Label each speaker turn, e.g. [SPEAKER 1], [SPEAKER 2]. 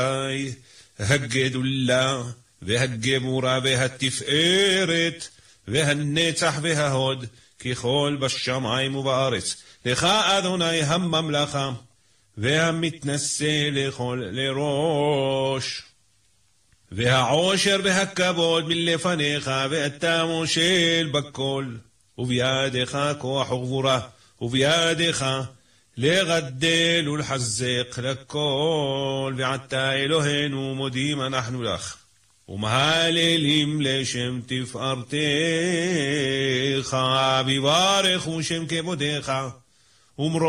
[SPEAKER 1] הגדולה והגבורה והתפארת והנצח וההוד ככל בשמיים ובארץ. לך אדוני הממלכה והמתנשא לכל לראש, והעושר והכבוד מלפניך, ואתה מושל בכל, ובידך כוח וגבורה, ובידך לגדל ולחזק לכל. ועתה אלוהינו מודים אנחנו לך, ומהללים לשם תפארתך, ויברכו שם כבודך,